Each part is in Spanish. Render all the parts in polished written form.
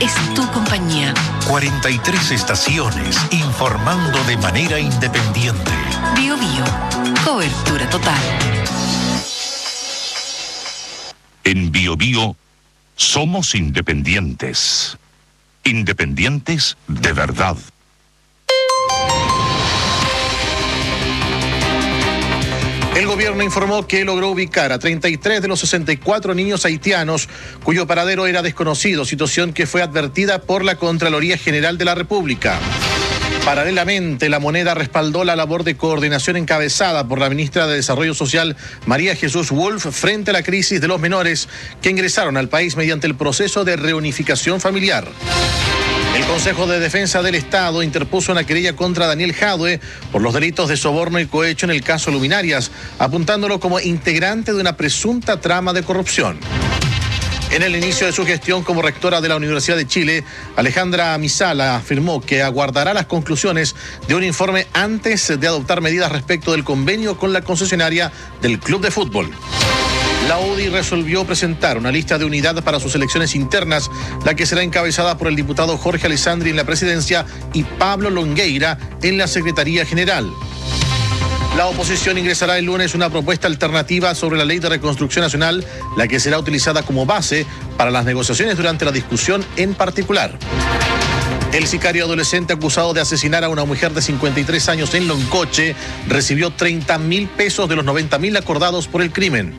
es tu compañía. 43 estaciones informando de manera independiente. Bio Bio, cobertura total. En Bio Bio somos independientes. Independientes de verdad. El gobierno informó que logró ubicar a 33 de los 64 niños haitianos cuyo paradero era desconocido, situación que fue advertida por la Contraloría General de la República. Paralelamente, La Moneda respaldó la labor de coordinación encabezada por la ministra de Desarrollo Social, María Jesús Wolf, frente a la crisis de los menores que ingresaron al país mediante el proceso de reunificación familiar. El Consejo de Defensa del Estado interpuso una querella contra Daniel Jadue por los delitos de soborno y cohecho en el caso Luminarias, apuntándolo como integrante de una presunta trama de corrupción. En el inicio de su gestión como rectora de la Universidad de Chile, Alejandra Misala afirmó que aguardará las conclusiones de un informe antes de adoptar medidas respecto del convenio con la concesionaria del club de fútbol. La UDI resolvió presentar una lista de unidad para sus elecciones internas, la que será encabezada por el diputado Jorge Alessandri en la presidencia y Pablo Longueira en la Secretaría General. La oposición ingresará el lunes una propuesta alternativa sobre la Ley de Reconstrucción Nacional, la que será utilizada como base para las negociaciones durante la discusión en particular. El sicario adolescente acusado de asesinar a una mujer de 53 años en Loncoche recibió 30.000 pesos de los 90.000 acordados por el crimen.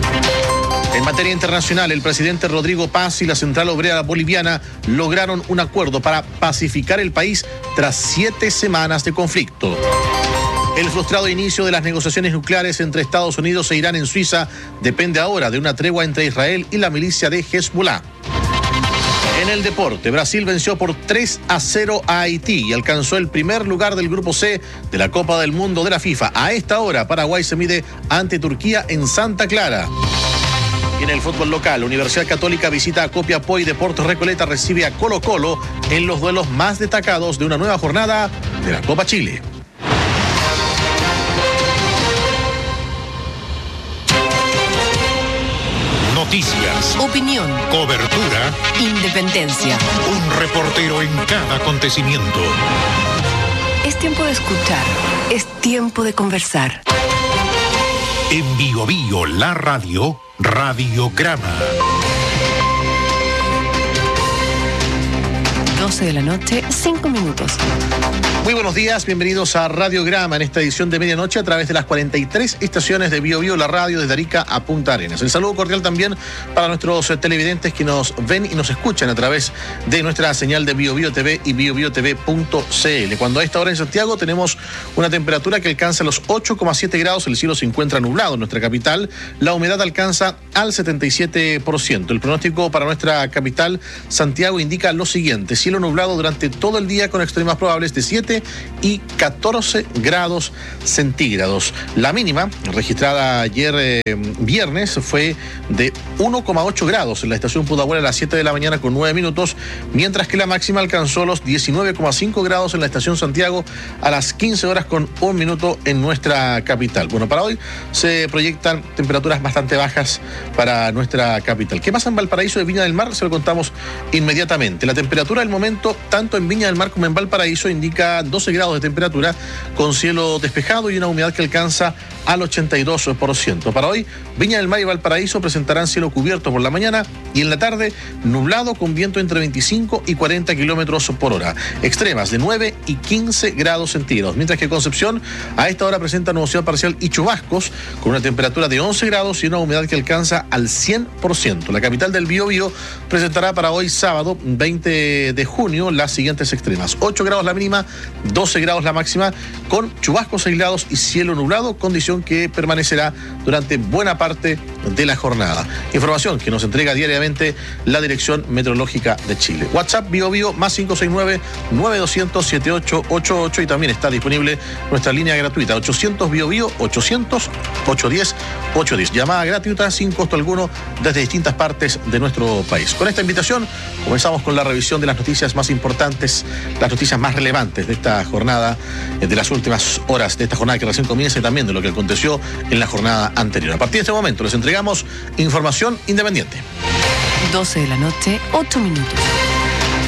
En materia internacional, el presidente Rodrigo Paz y la Central Obrera Boliviana lograron un acuerdo para pacificar el país tras 7 semanas de conflicto. El frustrado inicio de las negociaciones nucleares entre Estados Unidos e Irán en Suiza depende ahora de una tregua entre Israel y la milicia de Hezbollah. En el deporte, Brasil venció por 3-0 a Haití y alcanzó el primer lugar del Grupo C de la Copa del Mundo de la FIFA. A esta hora, Paraguay se mide ante Turquía en Santa Clara. Y en el fútbol local, Universidad Católica visita a Copiapó y Deportes Recoleta recibe a Colo-Colo en los duelos más destacados de una nueva jornada de la Copa Chile. Noticias, Opinión, cobertura, independencia. un reportero en cada acontecimiento. Es tiempo de escuchar, es tiempo de conversar. En Bio Bio, la radio, Radiograma. 12 de la noche, 5 minutos. Muy buenos días, bienvenidos a Radiograma en esta edición de medianoche a través de las 43 estaciones de Bio Bio, la radio desde Arica a Punta Arenas. El saludo cordial también para nuestros televidentes que nos ven y nos escuchan a través de nuestra señal de Bio Bio TV y biobiotv.cl. Cuando a esta hora en Santiago tenemos una temperatura que alcanza los 8,7 grados, el cielo se encuentra nublado en nuestra capital, la humedad alcanza al 77%. El pronóstico para nuestra capital, Santiago, indica lo siguiente: cielo nublado durante todo el día con extremas probables de 7 y 14 grados centígrados. La mínima registrada ayer viernes fue de 1,8 grados en la estación Pudahuel a las 7 de la mañana con 9 minutos, mientras que la máxima alcanzó los 19,5 grados en la estación Santiago a las 15 horas con 1 minuto en nuestra capital. Bueno, para hoy se proyectan temperaturas bastante bajas para nuestra capital. ¿Qué pasa en Valparaíso de Viña del Mar? Se lo contamos inmediatamente. La temperatura del momento, tanto en Viña del Mar como en Valparaíso, indica 12 grados de temperatura con cielo despejado y una humedad que alcanza al 82%. Para hoy, Viña del Mar y Valparaíso presentarán cielo cubierto por la mañana y en la tarde nublado con viento entre 25 y 40 kilómetros por hora. Extremas de 9 y 15 grados centígrados. Mientras que Concepción a esta hora presenta nubosidad parcial y chubascos con una temperatura de 11 grados y una humedad que alcanza al 100%. La capital del Biobío presentará para hoy sábado 20 de junio las siguientes extremas: 8 grados la mínima, 12 grados la máxima, con chubascos aislados y cielo nublado, condición que permanecerá durante buena parte de la jornada. Información que nos entrega diariamente la Dirección Meteorológica de Chile. WhatsApp Biobío más 569-9200-7888 y también está disponible nuestra línea gratuita 800 Biobío 800-810-810. Llamada gratuita sin costo alguno desde distintas partes de nuestro país. Con esta invitación comenzamos con la revisión de las noticias más importantes, las noticias más relevantes de esta jornada, de las últimas horas de esta jornada que recién comienza y también de lo que aconteció en la jornada anterior. A partir de este momento les entregamos información independiente. 12 de la noche, 8 minutos.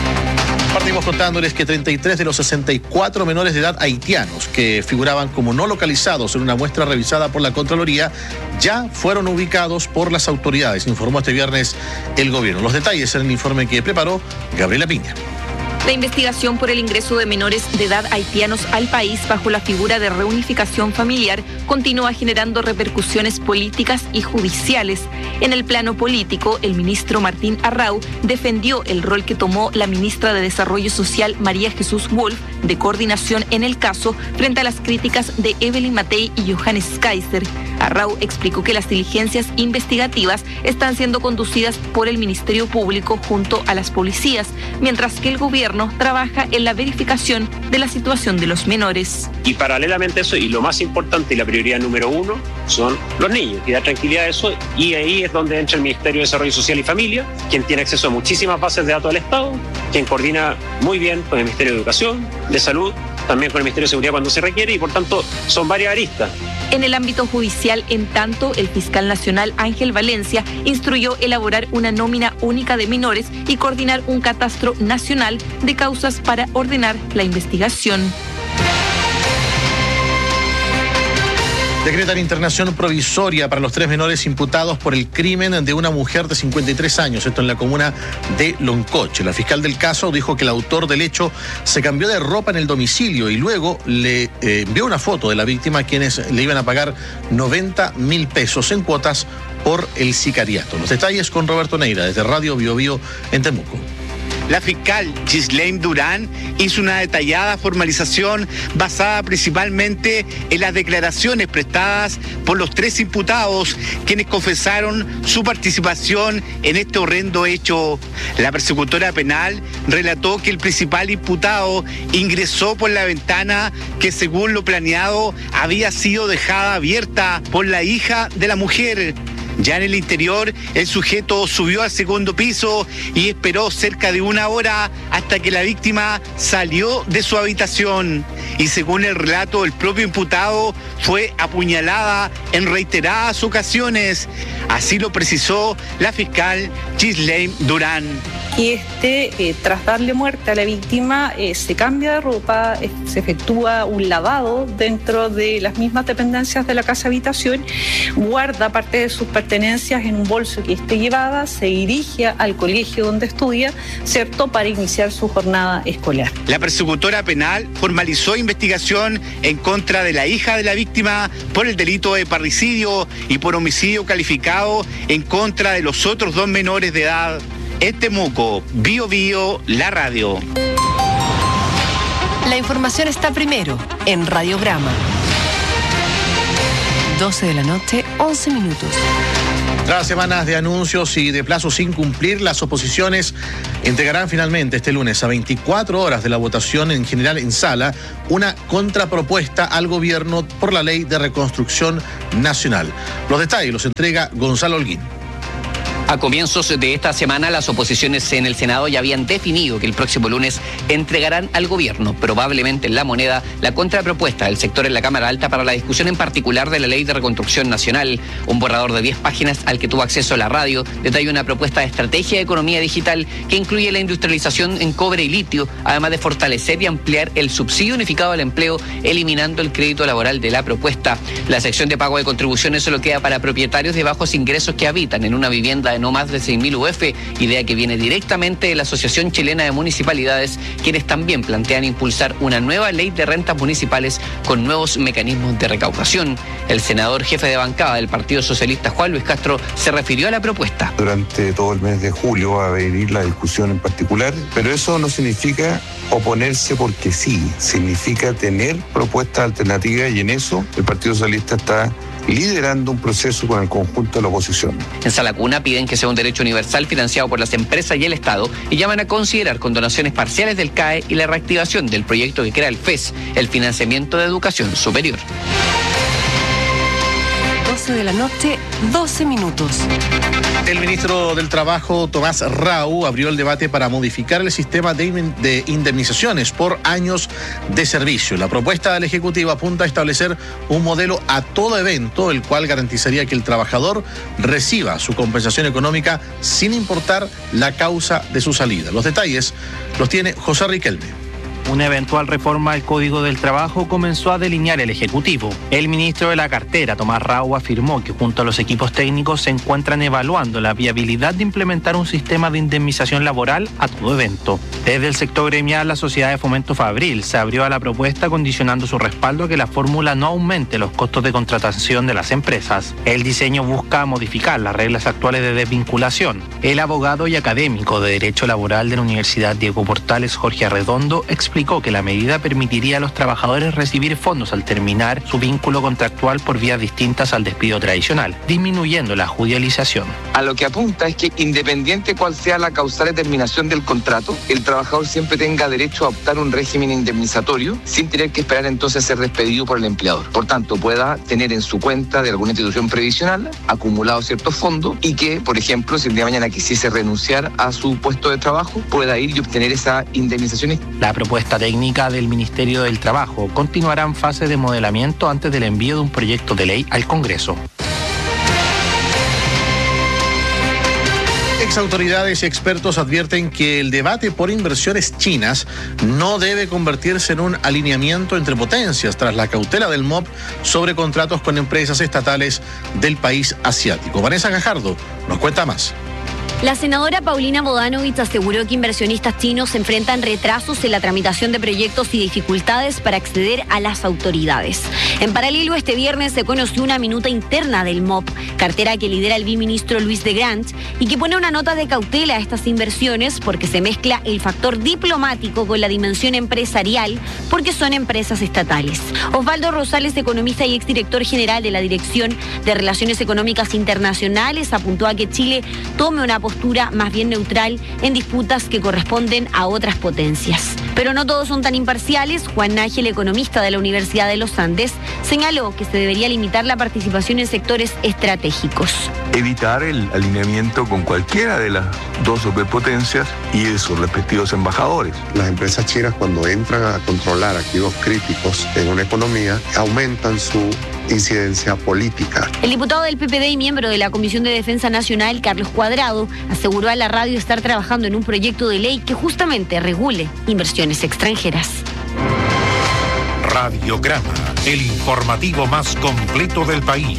Partimos contándoles que 33 de los 64 menores de edad haitianos que figuraban como no localizados en una muestra revisada por la Contraloría ya fueron ubicados por las autoridades, informó este viernes el gobierno. Los detalles en el informe que preparó Gabriela Piña. La investigación por el ingreso de menores de edad haitianos al país bajo la figura de reunificación familiar continúa generando repercusiones políticas y judiciales. En el plano político, el ministro Martín Arrau defendió el rol que tomó la ministra de Desarrollo Social María Jesús Wolf de coordinación en el caso frente a las críticas de Evelyn Matei y Johannes Kaiser. Arrau explicó que las diligencias investigativas están siendo conducidas por el Ministerio Público junto a las policías, mientras que el gobierno trabaja en la verificación de la situación de los menores. Y paralelamente a eso, y lo más importante y la prioridad número uno, son los niños, y dar tranquilidad a eso, y ahí es donde entra el Ministerio de Desarrollo Social y Familia, quien tiene acceso a muchísimas bases de datos del Estado, quien coordina muy bien con el Ministerio de Educación, de Salud, también con el Ministerio de Seguridad cuando se requiere, y por tanto son varias aristas. En el ámbito judicial, en tanto, el fiscal nacional Ángel Valencia instruyó elaborar una nómina única de menores y coordinar un catastro nacional de causas para ordenar la investigación. Decretan internación provisoria para los 3 menores imputados por el crimen de una mujer de 53 años, esto en la comuna de Loncoche. La fiscal del caso dijo que el autor del hecho se cambió de ropa en el domicilio y luego le envió una foto de la víctima a quienes le iban a pagar 90.000 pesos en cuotas por el sicariato. Los detalles con Roberto Neira desde Radio Bio Bio en Temuco. La fiscal Ghislaine Durán hizo una detallada formalización basada principalmente en las declaraciones prestadas por los 3 imputados, quienes confesaron su participación en este horrendo hecho. La persecutora penal relató que el principal imputado ingresó por la ventana que, según lo planeado, había sido dejada abierta por la hija de la mujer. Ya en el interior, el sujeto subió al segundo piso y esperó cerca de 1 hora hasta que la víctima salió de su habitación. Y según el relato del propio imputado, fue apuñalada en reiteradas ocasiones. Así lo precisó la fiscal Ghislaine Durán. Y tras darle muerte a la víctima, se cambia de ropa, se efectúa un lavado dentro de las mismas dependencias de la casa habitación, guarda parte de sus pertenencias en un bolso que esté llevada, se dirige al colegio donde estudia, ¿cierto?, para iniciar su jornada escolar. La persecutora penal formalizó investigación en contra de la hija de la víctima por el delito de parricidio y por homicidio calificado en contra de los otros 2 menores de edad. En Temuco, Bio Bio, la radio. La información está primero en Radiograma. 12 de la noche, 11 minutos. Tras semanas de anuncios y de plazos sin cumplir, las oposiciones entregarán finalmente este lunes a 24 horas de la votación en general en sala una contrapropuesta al gobierno por la Ley de Reconstrucción Nacional. Los detalles los entrega Gonzalo Holguín. A comienzos de esta semana, las oposiciones en el Senado ya habían definido que el próximo lunes entregarán al gobierno, probablemente en La Moneda, la contrapropuesta del sector en la Cámara Alta para la discusión en particular de la Ley de Reconstrucción Nacional. Un borrador de 10 páginas al que tuvo acceso la radio detalla una propuesta de estrategia de economía digital que incluye la industrialización en cobre y litio, además de fortalecer y ampliar el subsidio unificado al empleo, eliminando el crédito laboral de la propuesta. La sección de pago de contribuciones solo queda para propietarios de bajos ingresos que habitan en una vivienda de no más de 6.000 UF, idea que viene directamente de la Asociación Chilena de Municipalidades, quienes también plantean impulsar una nueva ley de rentas municipales con nuevos mecanismos de recaudación. El senador jefe de bancada del Partido Socialista, Juan Luis Castro, se refirió a la propuesta. Durante todo el mes de julio va a venir la discusión en particular, pero eso no significa oponerse porque sí, significa tener propuestas alternativas y en eso el Partido Socialista está liderando un proceso con el conjunto de la oposición. En Sala Cuna piden que sea un derecho universal financiado por las empresas y el Estado y llaman a considerar con donaciones parciales del CAE y la reactivación del proyecto que crea el FES, el financiamiento de educación superior. 12 de la noche, 12 minutos. El ministro del Trabajo, Tomás Rau, abrió el debate para modificar el sistema de indemnizaciones por años de servicio. La propuesta del Ejecutivo apunta a establecer un modelo a todo evento, el cual garantizaría que el trabajador reciba su compensación económica sin importar la causa de su salida. Los detalles los tiene José Riquelme. Una eventual reforma al Código del Trabajo comenzó a delinear el Ejecutivo. El ministro de la cartera, Tomás Rau, afirmó que junto a los equipos técnicos se encuentran evaluando la viabilidad de implementar un sistema de indemnización laboral a todo evento. Desde el sector gremial, la Sociedad de Fomento Fabril se abrió a la propuesta condicionando su respaldo a que la fórmula no aumente los costos de contratación de las empresas. El diseño busca modificar las reglas actuales de desvinculación. El abogado y académico de Derecho Laboral de la Universidad Diego Portales, Jorge Arredondo, explicó que la medida permitiría a los trabajadores recibir fondos al terminar su vínculo contractual por vías distintas al despido tradicional, disminuyendo la judicialización. A lo que apunta es que, independiente cuál sea la causal de terminación del contrato, el trabajador siempre tenga derecho a optar un régimen indemnizatorio sin tener que esperar entonces ser despedido por el empleador. Por tanto, pueda tener en su cuenta de alguna institución previsional acumulado ciertos fondos y que, por ejemplo, si el día de mañana quisiese renunciar a su puesto de trabajo, pueda ir y obtener esa indemnización. La propuesta técnica del Ministerio del Trabajo continuará en fase de modelamiento antes del envío de un proyecto de ley al Congreso. Exautoridades y expertos advierten que el debate por inversiones chinas no debe convertirse en un alineamiento entre potencias tras la cautela del MOP sobre contratos con empresas estatales del país asiático. Vanessa Gajardo nos cuenta más. La senadora Paulina Bodanovich aseguró que inversionistas chinos enfrentan retrasos en la tramitación de proyectos y dificultades para acceder a las autoridades. En paralelo, este viernes se conoció una minuta interna del MOP, cartera que lidera el viceministro Luis de Grant, y que pone una nota de cautela a estas inversiones porque se mezcla el factor diplomático con la dimensión empresarial, porque son empresas estatales. Osvaldo Rosales, economista y exdirector general de la Dirección de Relaciones Económicas Internacionales, apuntó a que Chile tome una postura más bien neutral en disputas que corresponden a otras potencias. Pero no todos son tan imparciales. Juan Nájel, economista de la Universidad de los Andes, señaló que se debería limitar la participación en sectores estratégicos. Evitar el alineamiento con cualquiera de las dos superpotencias y de sus respectivos embajadores. Las empresas chinas, cuando entran a controlar activos críticos en una economía, aumentan su incidencia política. El diputado del PPD y miembro de la Comisión de Defensa Nacional, Carlos Cuadrado, aseguró a la radio estar trabajando en un proyecto de ley que justamente regule inversiones extranjeras. Radiograma, el informativo más completo del país.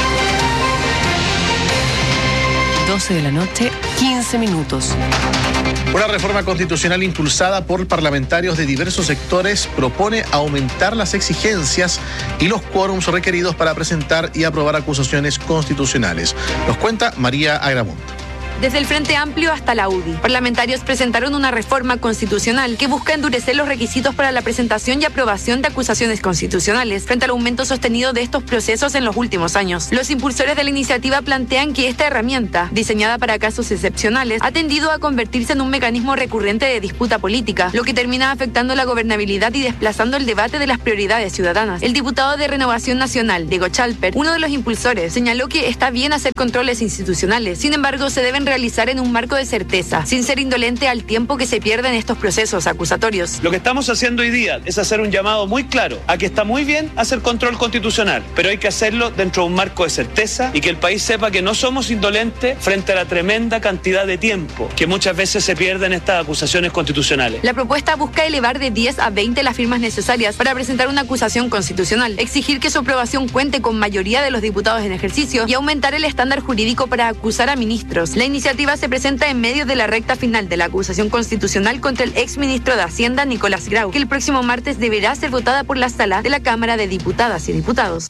12 de la noche, 15 minutos. Una reforma constitucional impulsada por parlamentarios de diversos sectores propone aumentar las exigencias y los quórums requeridos para presentar y aprobar acusaciones constitucionales. Nos cuenta María Agramunt. Desde el Frente Amplio hasta la UDI, parlamentarios presentaron una reforma constitucional que busca endurecer los requisitos para la presentación y aprobación de acusaciones constitucionales frente al aumento sostenido de estos procesos en los últimos años. Los impulsores de la iniciativa plantean que esta herramienta, diseñada para casos excepcionales, ha tendido a convertirse en un mecanismo recurrente de disputa política, lo que termina afectando la gobernabilidad y desplazando el debate de las prioridades ciudadanas. El diputado de Renovación Nacional, Diego Chalper, uno de los impulsores, señaló que está bien hacer controles institucionales, sin embargo se deben realizar en un marco de certeza, sin ser indolente al tiempo que se pierde en estos procesos acusatorios. Lo que estamos haciendo hoy día es hacer un llamado muy claro a que está muy bien hacer control constitucional, pero hay que hacerlo dentro de un marco de certeza y que el país sepa que no somos indolentes frente a la tremenda cantidad de tiempo que muchas veces se pierde en estas acusaciones constitucionales. La propuesta busca elevar de 10 a 20 las firmas necesarias para presentar una acusación constitucional, exigir que su aprobación cuente con mayoría de los diputados en ejercicio y aumentar el estándar jurídico para acusar a ministros. La iniciativa se presenta en medio de la recta final de la acusación constitucional contra el exministro de Hacienda, Nicolás Grau, que el próximo martes deberá ser votada por la sala de la Cámara de Diputadas y Diputados.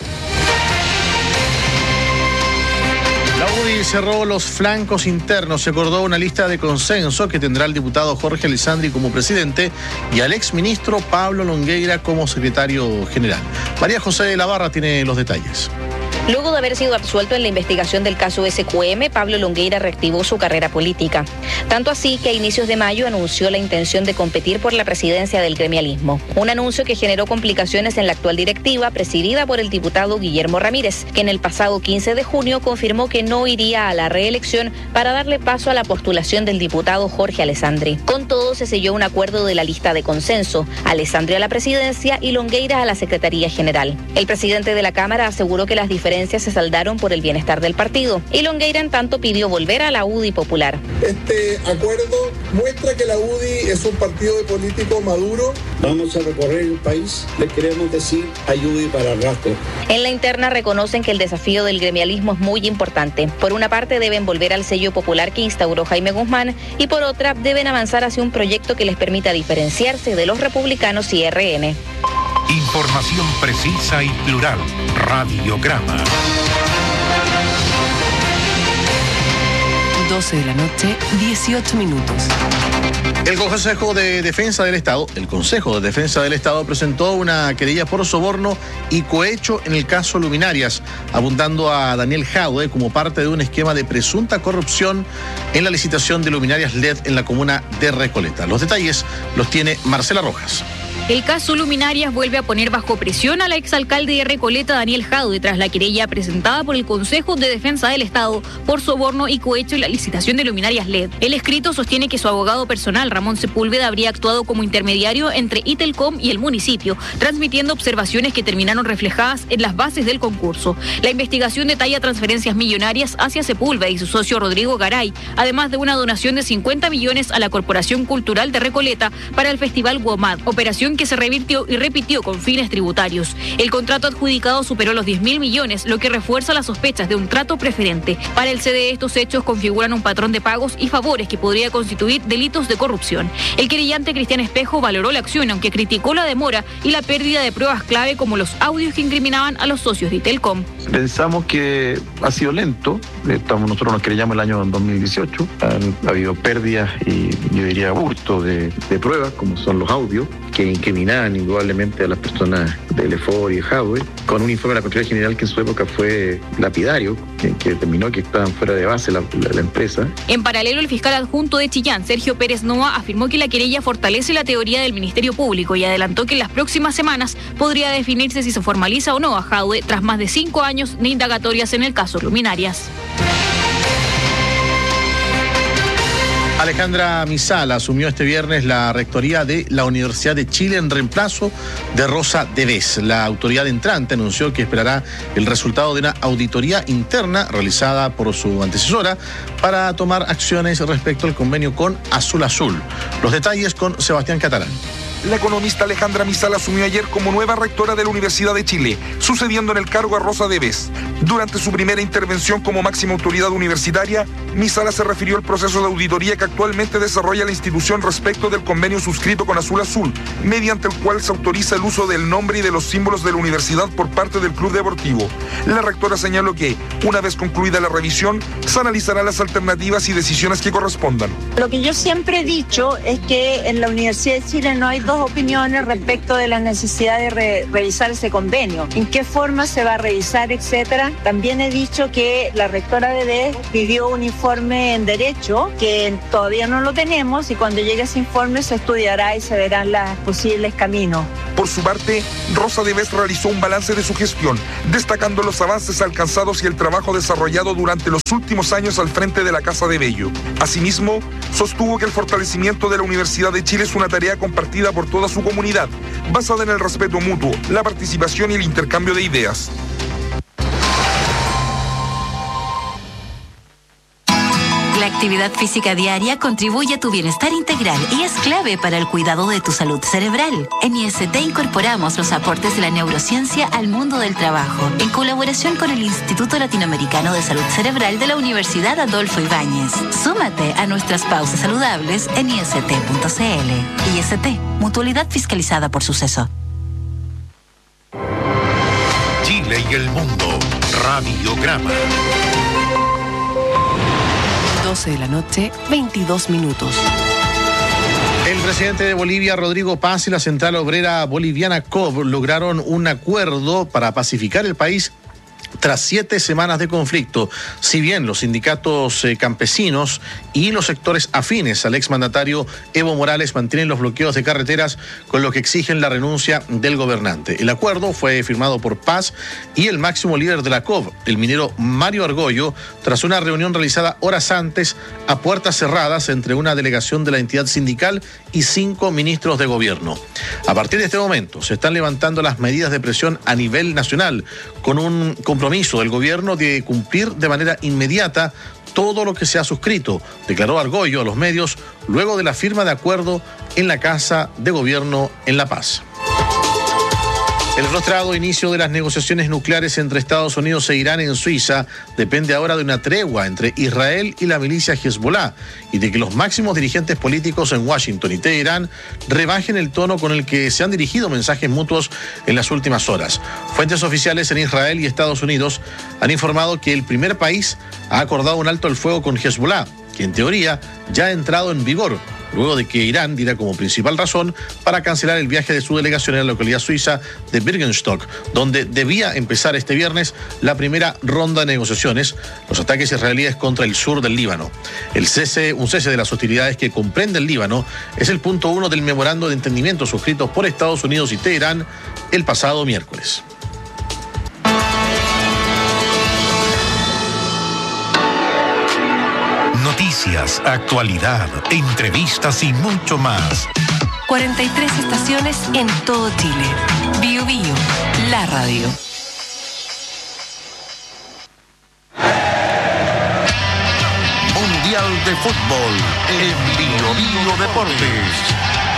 La UDI cerró los flancos internos. Se acordó una lista de consenso que tendrá el diputado Jorge Alessandri como presidente y al exministro Pablo Longueira como secretario general. María José de la Barra tiene los detalles. Luego de haber sido absuelto en la investigación del caso SQM, Pablo Longueira reactivó su carrera política. Tanto así que a inicios de mayo anunció la intención de competir por la presidencia del gremialismo. Un anuncio que generó complicaciones en la actual directiva, presidida por el diputado Guillermo Ramírez, que en el pasado 15 de junio confirmó que no iría a la reelección para darle paso a la postulación del diputado Jorge Alessandri. Con todo, se selló un acuerdo de la lista de consenso: Alessandri a la presidencia y Longueira a la Secretaría General. El presidente de la Cámara aseguró que las diferencias se saldaron por el bienestar del partido, y Longueira en tanto pidió volver a la UDI Popular. Este acuerdo muestra que la UDI es un partido de políticos maduro. Vamos a recorrer el país, le queremos decir UDI para rato. En la interna reconocen que el desafío del gremialismo es muy importante. Por una parte deben volver al sello popular que instauró Jaime Guzmán, y por otra deben avanzar hacia un proyecto que les permita diferenciarse de los republicanos y RN. Información precisa y plural. Radiograma. 12 de la noche, 18 minutos. El Consejo de Defensa del Estado presentó una querella por soborno y cohecho en el caso Luminarias, apuntando a Daniel Jadwe como parte de un esquema de presunta corrupción en la licitación de luminarias LED en la comuna de Recoleta. Los detalles los tiene Marcela Rojas. El caso Luminarias vuelve a poner bajo presión al exalcalde de Recoleta, Daniel Jadwe, tras la querella presentada por el Consejo de Defensa del Estado por soborno y cohecho en la licitación de luminarias LED. El escrito sostiene que su abogado personal, Ramón Sepúlveda, habría actuado como intermediario entre Itelcom y el municipio, transmitiendo observaciones que terminaron reflejadas en las bases del concurso. La investigación detalla transferencias millonarias hacia Sepúlveda y su socio Rodrigo Garay, además de una donación de 50 millones a la Corporación Cultural de Recoleta para el Festival WOMAD, operación que se revirtió y repitió con fines tributarios. El contrato adjudicado superó los 10.000 millones, lo que refuerza las sospechas de un trato preferente. Para el CDE, estos hechos configuran un patrón de pagos y favores que podría constituir delitos de corrupción. El querellante Cristian Espejo valoró la acción, aunque criticó la demora y la pérdida de pruebas clave como los audios que incriminaban a los socios de Itelcom. Pensamos que ha sido lento. Nosotros nos querellamos el año 2018. Ha habido pérdidas y yo diría aburto de pruebas, como son los audios, que incriminaban indudablemente a las personas del EFOR y de Jadwe, con un informe de la Contraloría General que en su época fue lapidario, que determinó que estaban fuera de base la empresa. En paralelo, el fiscal adjunto de Chillán, Sergio Pérez Noa, afirmó que la querella fortalece la teoría del Ministerio Público y adelantó que en las próximas semanas podría definirse si se formaliza o no a Jadwe tras más de 5 años de indagatorias en el caso Luminarias. Alejandra Misala asumió este viernes la rectoría de la Universidad de Chile en reemplazo de Rosa Devés. La autoridad entrante anunció que esperará el resultado de una auditoría interna realizada por su antecesora para tomar acciones respecto al convenio con Azul Azul. Los detalles con Sebastián Catalán. La economista Alejandra Misala asumió ayer como nueva rectora de la Universidad de Chile, sucediendo en el cargo a Rosa Devés. Durante su primera intervención como máxima autoridad universitaria, Misala se refirió al proceso de auditoría que actualmente desarrolla la institución respecto del convenio suscrito con Azul Azul, mediante el cual se autoriza el uso del nombre y de los símbolos de la universidad por parte del club deportivo. La rectora señaló que, una vez concluida la revisión, se analizarán las alternativas y decisiones que correspondan. Lo que yo siempre he dicho es que en la Universidad de Chile no hay dos opiniones respecto de la necesidad de revisar ese convenio, en qué forma se va a revisar, etcétera. También he dicho que la rectora Devés pidió un informe en derecho que todavía no lo tenemos, y cuando llegue ese informe se estudiará y se verán los posibles caminos. Por su parte, Rosa Devés realizó un balance de su gestión, destacando los avances alcanzados y el trabajo desarrollado durante los últimos años al frente de la Casa de Bello. Asimismo, sostuvo que el fortalecimiento de la Universidad de Chile es una tarea compartida por toda su comunidad, basada en el respeto mutuo, la participación y el intercambio de ideas. La actividad física diaria contribuye a tu bienestar integral y es clave para el cuidado de tu salud cerebral. En IST incorporamos los aportes de la neurociencia al mundo del trabajo, en colaboración con el Instituto Latinoamericano de Salud Cerebral de la Universidad Adolfo Ibáñez. Súmate a nuestras pausas saludables en ist.cl. IST, mutualidad fiscalizada por Suceso. Chile y el mundo. Radiograma. 12 de la noche, 22 minutos. El presidente de Bolivia, Rodrigo Paz, y la Central Obrera Boliviana COB lograron un acuerdo para pacificar el país tras 7 semanas de conflicto. Si bien los sindicatos campesinos y los sectores afines al exmandatario Evo Morales mantienen los bloqueos de carreteras, con lo que exigen la renuncia del gobernante. El acuerdo fue firmado por Paz y el máximo líder de la COP, el minero Mario Argollo, tras una reunión realizada horas antes a puertas cerradas entre una delegación de la entidad sindical y 5 ministros de gobierno. A partir de este momento se están levantando las medidas de presión a nivel nacional, con un compromiso del gobierno de cumplir de manera inmediata todo lo que se ha suscrito, declaró Argollo a los medios luego de la firma de acuerdo en la Casa de Gobierno en La Paz. El frustrado inicio de las negociaciones nucleares entre Estados Unidos e Irán en Suiza depende ahora de una tregua entre Israel y la milicia Hezbollah y de que los máximos dirigentes políticos en Washington y Teherán rebajen el tono con el que se han dirigido mensajes mutuos en las últimas horas. Fuentes oficiales en Israel y Estados Unidos han informado que el primer país ha acordado un alto el fuego con Hezbollah, que en teoría ya ha entrado en vigor, luego de que Irán diera como principal razón para cancelar el viaje de su delegación en la localidad suiza de Birkenstock, donde debía empezar este viernes la primera ronda de negociaciones, los ataques israelíes contra el sur del Líbano. Un cese de las hostilidades que comprende el Líbano es el punto 1 del memorando de entendimiento suscrito por Estados Unidos y Teherán el pasado miércoles. Noticias, actualidad, entrevistas y mucho más. 43 estaciones en todo Chile. Bio Bio, la radio. Mundial de Fútbol en Bio Bio Deportes.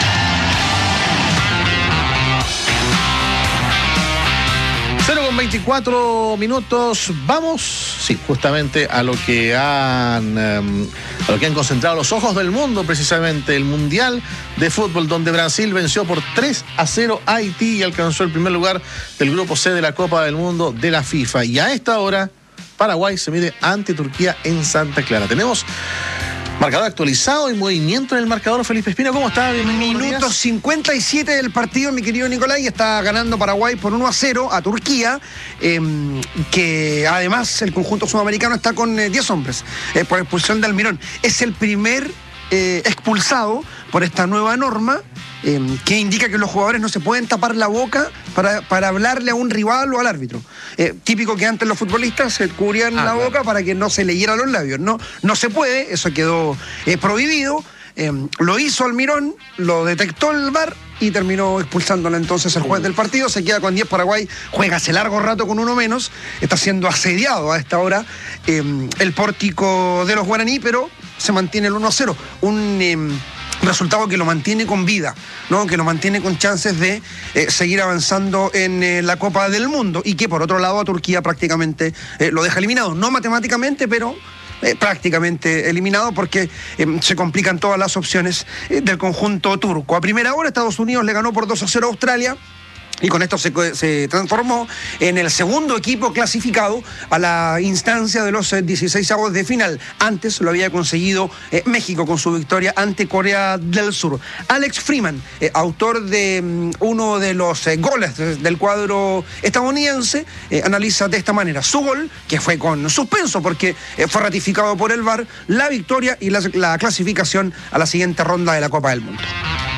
0:24 minutos. Vamos, sí, justamente a lo que han concentrado los ojos del mundo, precisamente el Mundial de Fútbol, donde Brasil venció por 3-0 a Haití y alcanzó el primer lugar del grupo C de la Copa del Mundo de la FIFA. Y a esta hora, Paraguay se mide ante Turquía en Santa Clara. Tenemos marcador actualizado y movimiento en el marcador. Felipe Espino, ¿cómo está? Bienvenido. Minuto 57 del partido, mi querido Nicolai. Está ganando Paraguay por 1-0 a Turquía, que además el conjunto sudamericano está con 10 hombres por expulsión de Almirón. Es el primer expulsado por esta nueva norma que indica que los jugadores no se pueden tapar la boca para hablarle a un rival o al árbitro. Típico que antes los futbolistas se cubrían la boca para que no se leyera los labios. No se puede, eso quedó prohibido. Lo hizo Almirón, lo detectó el VAR y terminó expulsándolo entonces el juez del partido. Se queda con 10 Paraguay, juega hace largo rato con uno menos, está siendo asediado a esta hora el pórtico de los guaraní, pero se mantiene el 1-0. Un resultado que lo mantiene con vida, ¿no? Que lo mantiene con chances de seguir avanzando en la Copa del Mundo, y que por otro lado a Turquía prácticamente lo deja eliminado, no matemáticamente, pero prácticamente eliminado, porque se complican todas las opciones del conjunto turco. A primera hora Estados Unidos le ganó por 2-0 a Australia, y con esto se transformó en el segundo equipo clasificado a la instancia de los 16avos de final. Antes lo había conseguido México con su victoria ante Corea del Sur. Alex Freeman, autor de uno de los goles del cuadro estadounidense, analiza de esta manera su gol, que fue con suspenso porque fue ratificado por el VAR, la victoria y la clasificación a la siguiente ronda de la Copa del Mundo.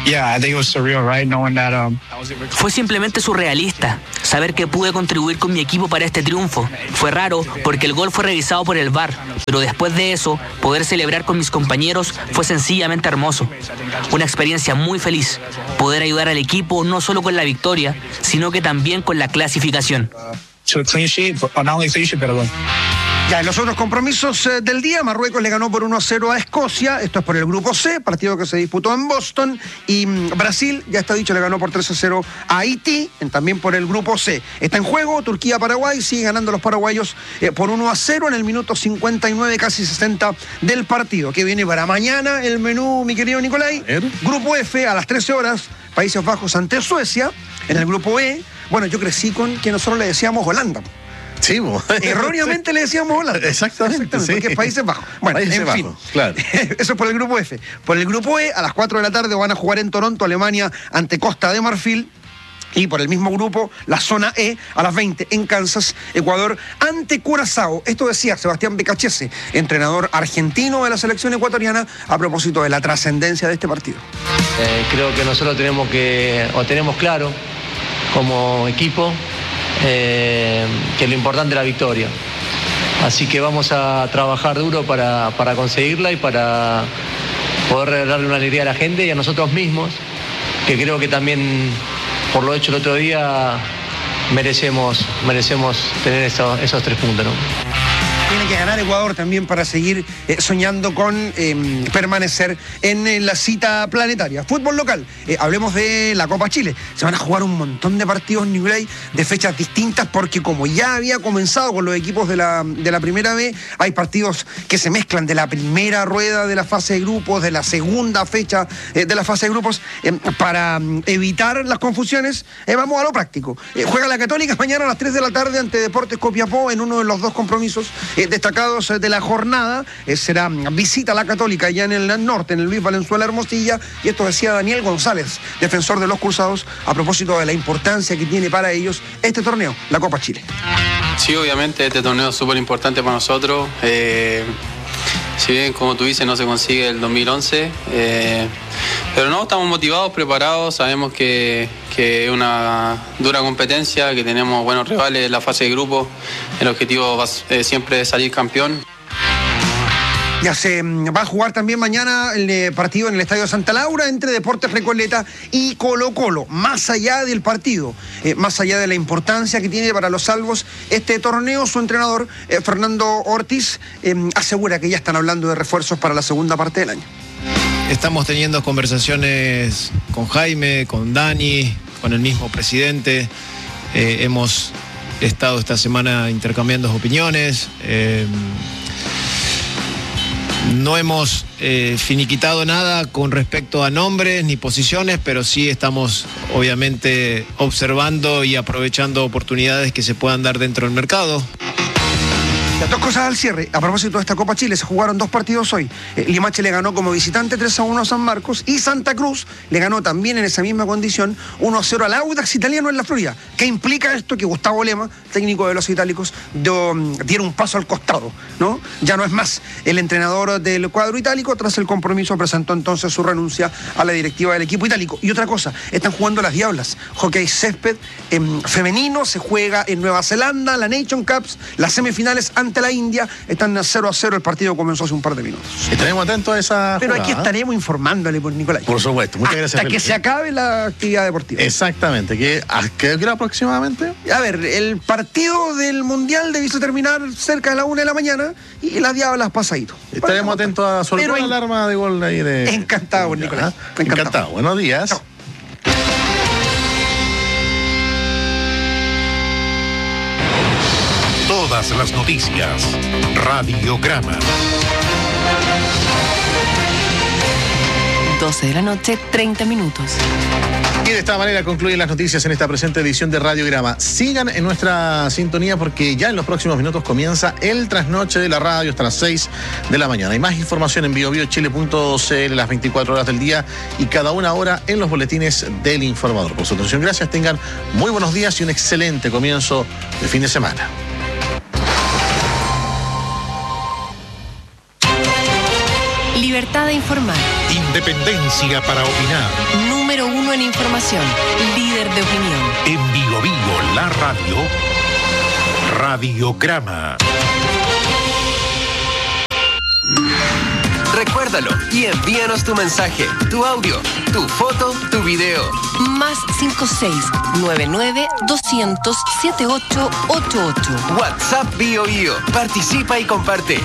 Fue simplemente surrealista saber que pude contribuir con mi equipo para este triunfo. Fue raro porque el gol fue revisado por el VAR, pero después de eso, poder celebrar con mis compañeros fue sencillamente hermoso. Una experiencia muy feliz, poder ayudar al equipo no solo con la victoria, sino que también con la clasificación. Ya, en los otros compromisos del día, Marruecos le ganó por 1-0 a Escocia, esto es por el grupo C, partido que se disputó en Boston, y Brasil, ya está dicho, le ganó por 3-0 a Haití, también por el grupo C. Está en juego Turquía-Paraguay, sigue ganando los paraguayos por 1-0 en el minuto 59, casi 60 del partido. ¿Qué viene para mañana el menú, mi querido Nicolai? Grupo F, a las 13 horas, Países Bajos ante Suecia. En el grupo E, bueno, yo crecí con que nosotros le decíamos Holanda. Sí, erróneamente le decíamos Holanda. Exactamente, sí. Porque es Países Bajos. Bueno, Países en fin. Bajos, claro. Eso es por el grupo F. Por el grupo E, a las 4 de la tarde van a jugar en Toronto, Alemania, ante Costa de Marfil. Y por el mismo grupo, la zona E, a las 20 en Kansas, Ecuador, ante Curazao. Esto decía Sebastián Becachese, entrenador argentino de la selección ecuatoriana, a propósito de la trascendencia de este partido. Creo que nosotros tenemos claro, como equipo, que lo importante es la victoria. Así que vamos a trabajar duro para conseguirla y para poder darle una alegría a la gente y a nosotros mismos, que creo que también, por lo hecho el otro día, merecemos tener esos 3 puntos, ¿no? Tiene que ganar Ecuador también para seguir soñando con permanecer en la cita planetaria. Fútbol local, hablemos de la Copa Chile. Se van a jugar un montón de partidos, Nicolai, de fechas distintas, porque como ya había comenzado con los equipos de la primera B, hay partidos que se mezclan de la primera rueda de la fase de grupos, de la segunda fecha de la fase de grupos. Para evitar las confusiones, vamos a lo práctico. Juega la Católica mañana a las 3 de la tarde ante Deportes Copiapó en uno de los 2 compromisos destacados de la jornada. Será visita a la Católica ya en el norte, en el Luis Valenzuela Hermosilla, y esto decía Daniel González, defensor de los Cruzados, a propósito de la importancia que tiene para ellos este torneo, la Copa Chile. Sí, obviamente este torneo es súper importante para nosotros. Si bien, como tú dices, no se consigue el 2011, pero no, estamos motivados, preparados, sabemos que es una dura competencia, que tenemos buenos rivales en la fase de grupo. El objetivo siempre es salir campeón. Ya se va a jugar también mañana el partido en el Estadio Santa Laura entre Deportes Recoleta y Colo-Colo. Más allá del partido, más allá de la importancia que tiene para los salvos este torneo, su entrenador, Fernando Ortiz, asegura que ya están hablando de refuerzos para la segunda parte del año. Estamos teniendo conversaciones con Jaime, con Dani, con el mismo presidente. Hemos estado esta semana intercambiando opiniones. No hemos finiquitado nada con respecto a nombres ni posiciones, pero sí estamos obviamente observando y aprovechando oportunidades que se puedan dar dentro del mercado. Las 2 cosas al cierre. A propósito de esta Copa Chile, se jugaron 2 partidos hoy. Limache le ganó como visitante 3-1 a San Marcos, y Santa Cruz le ganó también en esa misma condición 1-0 al Audax Italiano en la Florida. ¿Qué implica esto? Que Gustavo Lema, técnico de los itálicos, diera un paso al costado, ¿no? Ya no es más el entrenador del cuadro itálico. Tras el compromiso presentó entonces su renuncia a la directiva del equipo itálico. Y otra cosa, están jugando las Diablas. Hockey césped femenino, se juega en Nueva Zelanda, la Nation Cups, las semifinales ante la India, están 0-0, el partido comenzó hace un par de minutos. Estaremos atentos a esa Pero jugada, aquí estaremos informándole por Nicolai. Por supuesto, muchas gracias, Felipe. Que se acabe la actividad deportiva. Exactamente, ¿a qué hora aproximadamente? A ver, el partido del Mundial debió terminar cerca de la 1 de la mañana y las Diablas pasadito. Estaremos atentos a sobre la alarma de gol ahí de... Encantado, Nicolai. Encantado. Buenos días. Chao. Todas las noticias. Radiograma. 12 de la noche, 30 minutos. Y de esta manera concluyen las noticias en esta presente edición de Radiograma. Sigan en nuestra sintonía porque ya en los próximos minutos comienza el trasnoche de la radio hasta las 6 de la mañana. Hay más información en biobiochile.cl las 24 horas del día y cada una hora en los boletines del Informador. Por su atención, gracias. Tengan muy buenos días y un excelente comienzo de fin de semana. Libertad de informar. Independencia para opinar. Número 1 en información. Líder de opinión. En Bio Bio, la radio. Radiograma. Recuérdalo y envíanos tu mensaje, tu audio, tu foto, tu video. Más 56-99-200-7888. WhatsApp Bio Bio. Participa y comparte.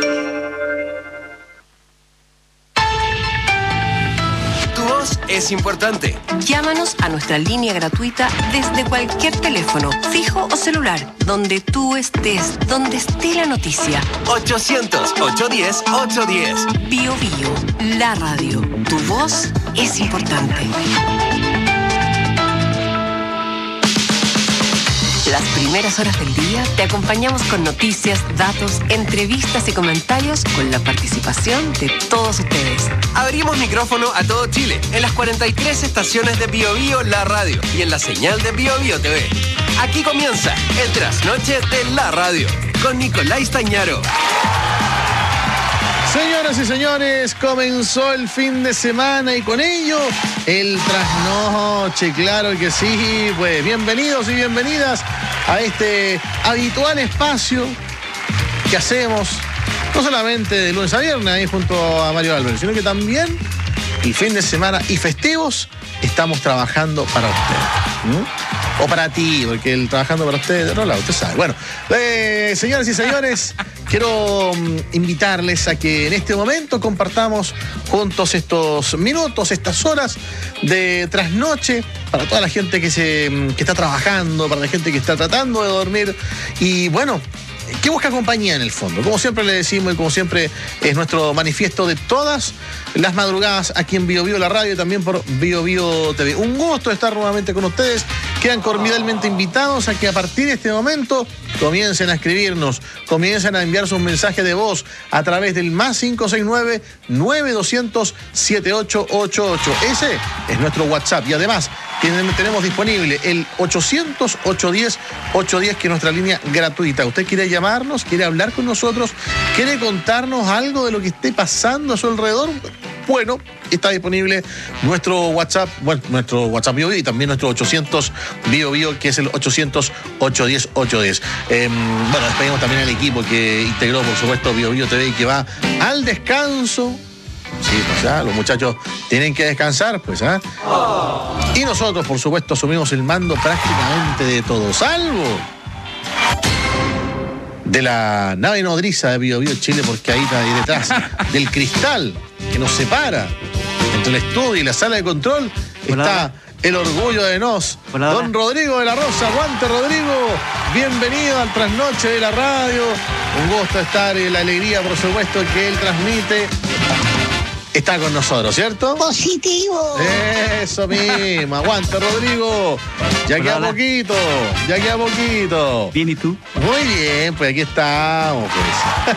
Tu voz es importante. Llámanos a nuestra línea gratuita desde cualquier teléfono, fijo o celular, donde tú estés, donde esté la noticia. 800-810-810. Bio Bio, la radio. Tu voz es importante. La las primeras horas del día te acompañamos con noticias, datos, entrevistas y comentarios con la participación de todos ustedes. Abrimos micrófono a todo Chile, en las 43 estaciones de Bio Bio La Radio y en la señal de Bio Bio TV. Aquí comienza el Trasnoche de la Radio, con Nicolás Stañaro. Señoras y señores, comenzó el fin de semana y con ello el trasnoche, claro que sí. Pues bienvenidos y bienvenidas a este habitual espacio que hacemos no solamente de lunes a viernes ahí junto a Mario Álvarez, sino que también el fin de semana y festivos estamos trabajando para ustedes. O para ti, porque el trabajando para ustedes, de otro lado, usted sabe. Bueno, señoras y señores, quiero invitarles a que en este momento compartamos juntos estos minutos, estas horas de trasnoche para toda la gente que está trabajando, para la gente que está tratando de dormir y bueno, que busca compañía en el fondo. Como siempre le decimos y como siempre es nuestro manifiesto de todas las madrugadas aquí en Bio Bio La Radio y también por Bio Bio TV. Un gusto estar nuevamente con ustedes. Quedan cordialmente invitados a que a partir de este momento comiencen a escribirnos, comiencen a enviar sus mensajes de voz a través del +569 9200 7888. Ese es nuestro WhatsApp y además tenemos disponible el 800 810 810, que es nuestra línea gratuita. ¿Usted quiere llamarnos? ¿Quiere hablar con nosotros? ¿Quiere contarnos algo de lo que esté pasando a su alrededor? Bueno, está disponible nuestro WhatsApp, nuestro WhatsApp Bio Bio y también nuestro 800 Bio Bio, que es el 800 810 810. Bueno, despedimos también al equipo que integró, por supuesto, Bio Bio TV y que va al descanso. Sí, pues ya, los muchachos tienen que descansar, pues, ¿ah? Y nosotros, por supuesto, asumimos el mando prácticamente de todo, salvo de la nave nodriza de Bio Bio Chile, porque ahí está ahí detrás del cristal que nos separa entre el estudio y la sala de control. Está el orgullo de nos, don Rodrigo de la Rosa. Aguante, Rodrigo, bienvenido al Trasnoche de la Radio. Un gusto estar y la alegría, por supuesto, que él transmite está con nosotros, ¿cierto? Positivo. Eso mismo. Aguanta, Rodrigo. Ya queda poquito. Ya queda poquito. Bien, ¿y tú? Muy bien, pues aquí estamos, pues.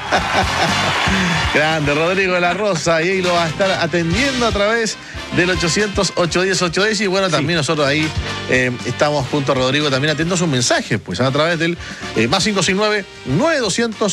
Grande, Rodrigo de la Rosa. Y ahí lo va a estar atendiendo a través del 800 810 810. Y bueno, también nosotros ahí estamos junto a Rodrigo también atendiendo sus mensajes, pues a través del +569 9200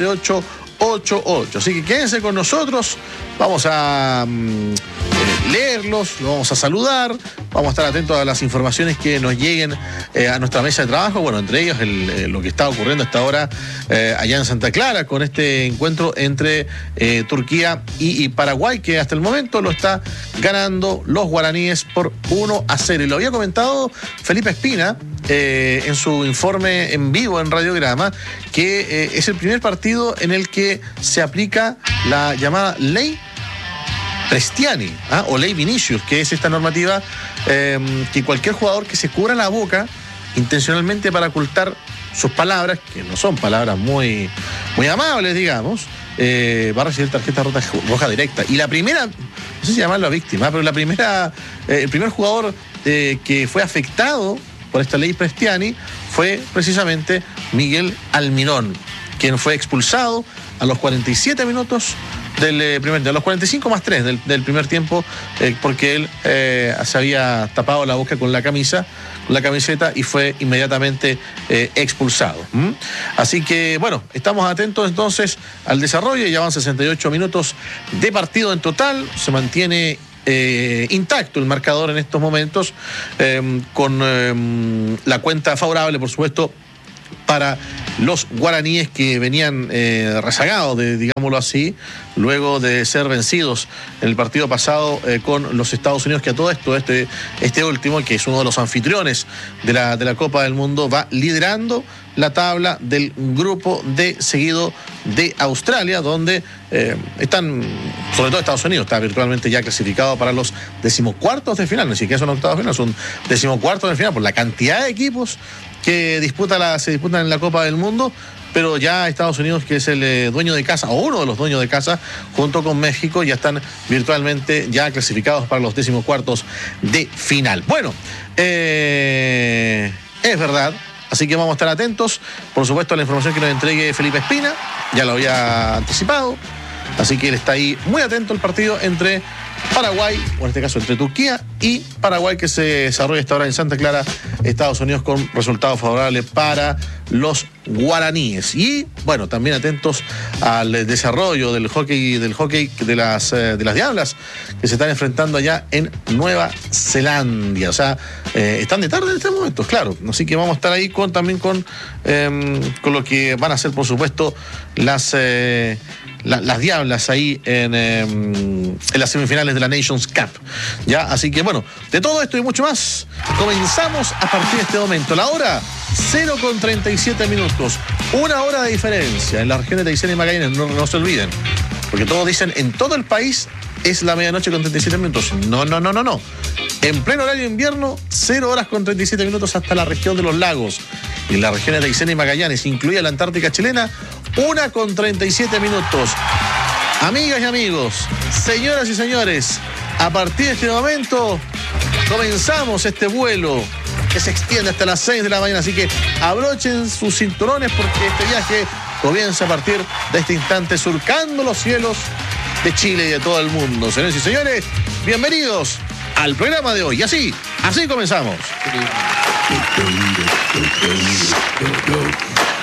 7888. Así que quédense con nosotros. Vamos a leerlos, lo vamos a saludar, vamos a estar atentos a las informaciones que nos lleguen a nuestra mesa de trabajo. Bueno, entre ellos lo que está ocurriendo hasta ahora allá en Santa Clara con este encuentro entre Turquía y Paraguay, que hasta el momento lo está ganando los guaraníes por 1-0. Y lo había comentado Felipe Espina en su informe en vivo en Radiograma, que es el primer partido en el que se aplica la llamada ley Prestiani, o ley Vinicius, que es esta normativa que cualquier jugador que se cubra la boca intencionalmente para ocultar sus palabras, que no son palabras muy, muy amables, digamos, va a recibir tarjeta roja directa. Y la primera, no sé si llamarlo víctima, pero el primer jugador que fue afectado por esta ley Prestiani fue precisamente Miguel Almirón, quien fue expulsado a los 47 minutos del primer tiempo, a los 45 más 3 del primer tiempo, porque él se había tapado la boca con la camiseta y fue inmediatamente expulsado. Así que, bueno, estamos atentos entonces al desarrollo. Ya van 68 minutos de partido en total. Se mantiene intacto el marcador en estos momentos, con la cuenta favorable, por supuesto, para los guaraníes, que venían rezagados, digámoslo así, luego de ser vencidos en el partido pasado con los Estados Unidos, que a todo esto, este último, que es uno de los anfitriones de la Copa del Mundo, va liderando la tabla del grupo D, seguido de Australia, donde están, sobre todo Estados Unidos, está virtualmente ya clasificado para los 14º de final, no siquiera son octavos de final, son 14º de final, por la cantidad de equipos que se disputan en la Copa del Mundo. Pero ya Estados Unidos, que es el dueño de casa, o uno de los dueños de casa, junto con México, ya están virtualmente ya clasificados para los 14º de final. Bueno, es verdad, Así que vamos a estar atentos, por supuesto, a la información que nos entregue Felipe Espina, ya lo había anticipado, así que él está ahí muy atento al partido entre Paraguay, o en este caso entre Turquía y Paraguay, que se desarrolla esta hora en Santa Clara, Estados Unidos, con resultados favorables para los guaraníes. Y bueno, también atentos al desarrollo del hockey de las Diablas, que se están enfrentando allá en Nueva Zelanda. O sea, están de tarde en este momento, claro. Así que vamos a estar ahí también con lo que van a ser, por supuesto, las Diablas ahí en las semifinales de la Nations Cup. ¿Ya? Así que bueno, de todo esto y mucho más, comenzamos a partir de este momento. La hora 0:37. Una hora de diferencia en las regiones de Aysén y Magallanes, no se olviden. Porque todos dicen, en todo el país es la medianoche con 37 minutos. No. En pleno horario de invierno, 0 horas con 37 minutos hasta la región de los lagos. Y en las regiones de Aysén y Magallanes, incluida la Antártica chilena, 1:37. Amigas y amigos, señoras y señores, a partir de este momento comenzamos este vuelo que se extiende hasta las 6 de la mañana. Así que abrochen sus cinturones, porque este viaje comienza a partir de este instante, surcando los cielos de Chile y de todo el mundo. Señores y señores, bienvenidos al programa de hoy. Y así comenzamos.